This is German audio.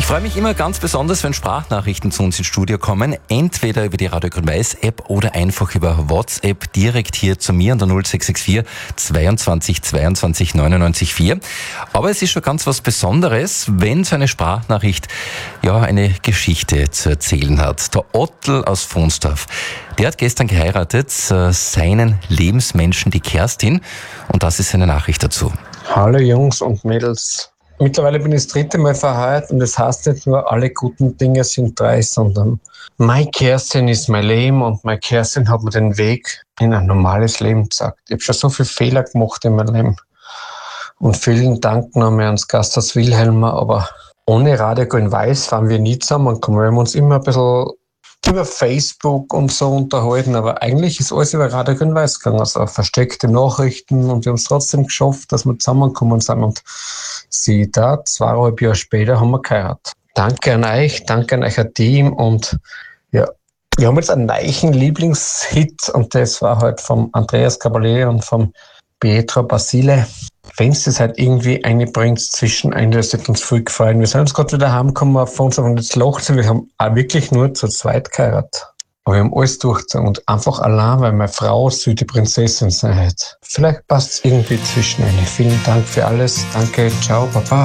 Ich freue mich immer ganz besonders, wenn Sprachnachrichten zu uns ins Studio kommen. Entweder über die Radio Grün-Weiß App oder einfach über WhatsApp direkt hier zu mir an der 0664 22 22 99 4. Aber es ist schon ganz was Besonderes, wenn so eine Sprachnachricht eine Geschichte zu erzählen hat. Der Ottl aus Fonsdorf, der hat gestern geheiratet, seinen Lebensmenschen, die Kerstin. Und das ist seine Nachricht dazu. Hallo Jungs und Mädels. Mittlerweile bin ich das 3. Mal verheiratet und das heißt nicht nur, alle guten Dinge sind 3, sondern meine Kerstin ist mein Leben und meine Kerstin hat mir den Weg in ein normales Leben gezeigt. Ich habe schon so viele Fehler gemacht in meinem Leben. Und vielen Dank nochmal ans Gasthaus Wilhelmer, aber ohne Radio Grün-Weiß waren wir nie zusammengekommen. Wir haben uns immer ein bisschen über Facebook und so unterhalten, aber eigentlich ist alles über Radio Grün-Weiß gegangen, also versteckte Nachrichten, und wir haben es trotzdem geschafft, dass wir zusammengekommen sind, und sieh da, 2,5 Jahre später haben wir geheiratet. Danke an euch, danke an euer Team, und ja, wir haben jetzt einen neuen Lieblingshit, und das war halt vom Andreas Caballé und vom Pietro Basile. Wenn es das halt irgendwie einbringt zwischen ein, das wird uns voll gefallen. Wir sind uns gerade wieder heimgekommen auf uns, und jetzt lacht sie, wir haben auch wirklich nur zu zweit geheiratet. Aber wir haben alles durchgezogen und einfach allein, weil meine Frau soll die Prinzessin sein. Vielleicht passt es irgendwie zwischen eine. Vielen Dank für alles. Danke, ciao, baba.